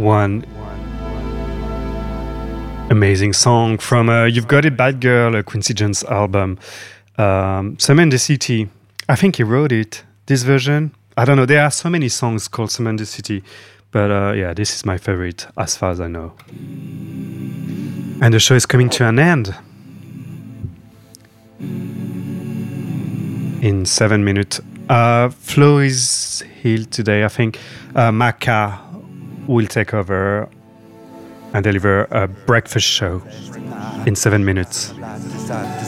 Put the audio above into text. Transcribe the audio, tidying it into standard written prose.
One amazing song from You've Got It Bad Girl, a Quincy Jones album. Summer in the City. I think he wrote it. This version. I don't know. There are so many songs called Summer in the City. But yeah, this is my favorite as far as I know. And the show is coming to an end. In 7 minutes. Flo is healed today. I think Maka will take over and deliver a breakfast show in 7 minutes.